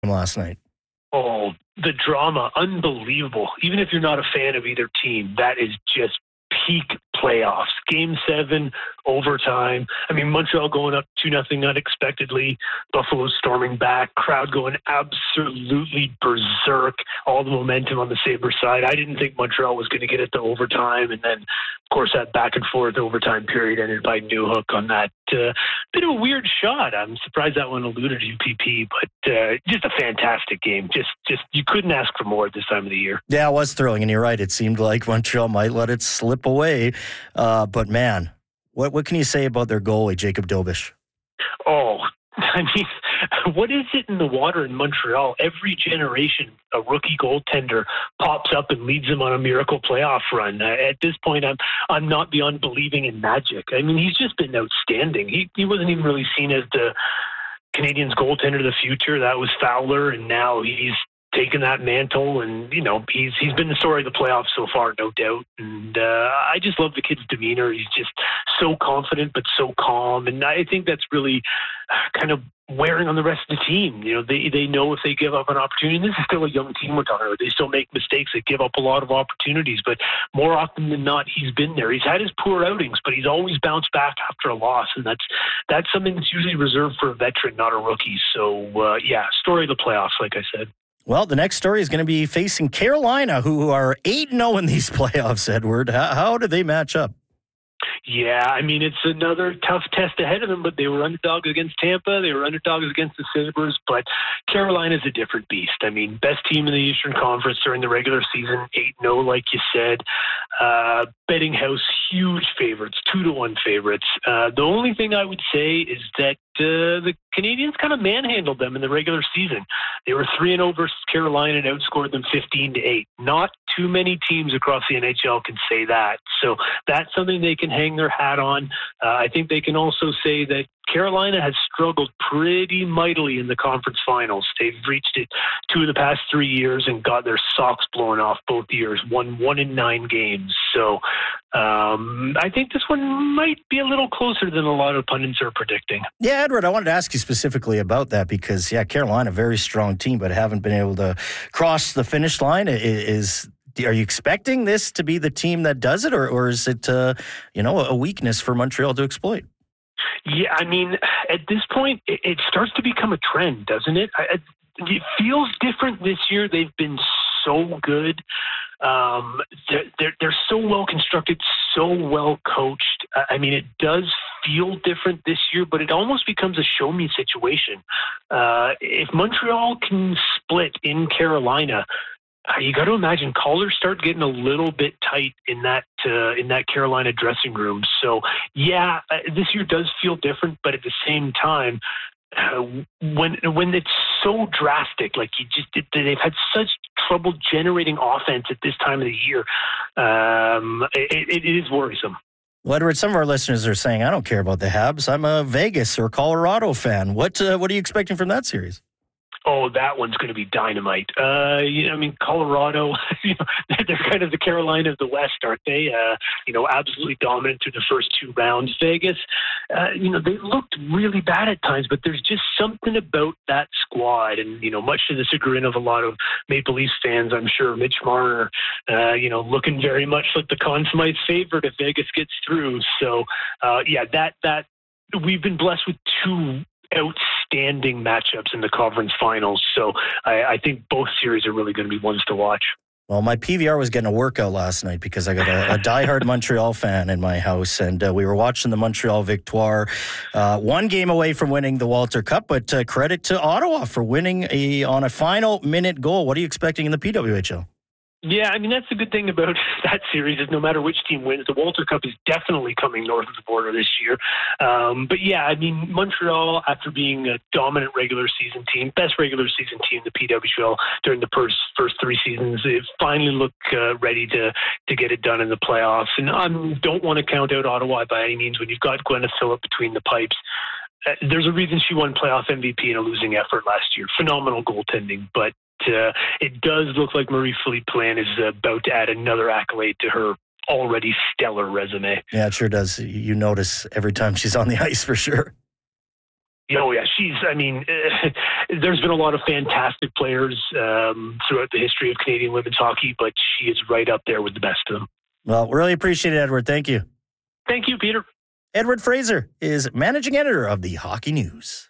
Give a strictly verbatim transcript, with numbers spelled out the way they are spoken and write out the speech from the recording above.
last night? Oh, the drama, unbelievable. Even if you're not a fan of either team, that is just peak playoffs. Game seven, overtime. I mean, Montreal going up two nothing unexpectedly. Buffalo storming back. Crowd going absolutely berserk. All the momentum on the Sabres side. I didn't think Montreal was going to get it to overtime. And then, of course, that back and forth overtime period ended by Newhook on that uh, bit of a weird shot. I'm surprised that one eluded U P P, but uh, just a fantastic game. Just, just you couldn't ask for more at this time of the year. Yeah, it was thrilling, and you're right. It seemed like Montreal might let it slip away. Uh, but, man, what what can you say about their goalie, Jacob Dobish? Oh, I mean, what is it in the water in Montreal? Every generation, a rookie goaltender pops up and leads them on a miracle playoff run. Uh, at this point, I'm I'm not beyond believing in magic. I mean, he's just been outstanding. He he wasn't even really seen as the Canadiens' goaltender of the future. That was Fowler, and now he's taken that mantle, and you know he's he's been the story of the playoffs so far, no doubt. And uh, I just love the kid's demeanor. He's just so confident, but so calm, and I think that's really kind of wearing on the rest of the team. You know, they they know if they give up an opportunity, and this is still a young team we're talking about. They still make mistakes. They give up a lot of opportunities, but more often than not, he's been there. He's had his poor outings, but he's always bounced back after a loss, and that's that's something that's usually reserved for a veteran, not a rookie. So uh, yeah, story of the playoffs, like I said. Well, the next story is going to be facing Carolina, who are eight and oh in these playoffs, Edward. How, how do they match up? Yeah, I mean, it's another tough test ahead of them, but they were underdogs against Tampa. They were underdogs against the Sabres, but Carolina's a different beast. I mean, best team in the Eastern Conference during the regular season, eight and oh, like you said. Uh, betting house, huge favorites, two to one favorites. Uh, the only thing I would say is that uh, the Canadiens kind of manhandled them in the regular season. They were three and oh versus Carolina and outscored them fifteen to eight. Not too many teams across the N H L can say that. So that's something they can hang their hat on. Uh, I think they can also say that Carolina has struggled pretty mightily in the conference finals. They've reached it two of the past three years and got their socks blown off both years, won one in nine games. So um, I think this one might be a little closer than a lot of pundits are predicting. Yeah, Edward, I wanted to ask you specifically about that because, yeah, Carolina, very strong team, but haven't been able to cross the finish line. Is Are you expecting this to be the team that does it, or, or is it, uh, you know, a weakness for Montreal to exploit? Yeah, I mean, at this point, it, it starts to become a trend, doesn't it? I, it feels different this year. They've been so good. Um, they're, they're, they're so well constructed, so well coached. I mean, it does feel different this year, but it almost becomes a show me situation. Uh, if Montreal can split in Carolina, Uh, you got to imagine callers start getting a little bit tight in that uh, in that Carolina dressing room. So, yeah, uh, this year does feel different, but at the same time, uh, when when it's so drastic, like you just they've had such trouble generating offense at this time of the year, um, it, it is worrisome. Well, Edward, some of our listeners are saying, "I don't care about the Habs. I'm a Vegas or Colorado fan." What uh, what are you expecting from that series? Oh, that one's going to be dynamite. Uh, you know, I mean, Colorado, you know, they're kind of the Carolina of the West, aren't they? Uh, you know, absolutely dominant through the first two rounds. Vegas, uh, you know, they looked really bad at times, but there's just something about that squad. And, you know, much to the chagrin of a lot of Maple Leafs fans, I'm sure Mitch Marner, uh, you know, looking very much like the Conn Smythe favorite if Vegas gets through. So, uh, yeah, that, that we've been blessed with two outstanding matchups in the conference finals. So I, I think both series are really going to be ones to watch. Well, my P V R was getting a workout last night because I got a, a diehard Montreal fan in my house, and uh, we were watching the Montreal Victoire. Uh, one game away from winning the Walter Cup, but uh, credit to Ottawa for winning a, on a final minute goal. What are you expecting in the P W H L? Yeah, I mean, that's the good thing about that series is no matter which team wins, the Walter Cup is definitely coming north of the border this year. Um, but yeah, I mean, Montreal, after being a dominant regular season team, best regular season team in the P W H L during the first, first three seasons, they finally look uh, ready to, to get it done in the playoffs. And I um, don't want to count out Ottawa by any means when you've got Gwyneth Phillip between the pipes. Uh, there's a reason she won playoff M V P in a losing effort last year. Phenomenal goaltending, but Uh, it does look like Marie-Philippe Poulin is about to add another accolade to her already stellar resume. Yeah, it sure does. You notice every time she's on the ice for sure. Oh, yeah. She's, I mean, uh, there's been a lot of fantastic players um, throughout the history of Canadian women's hockey, but she is right up there with the best of them. Well, really appreciate it, Edward. Thank you. Thank you, Peter. Edward Fraser is managing editor of the Hockey News.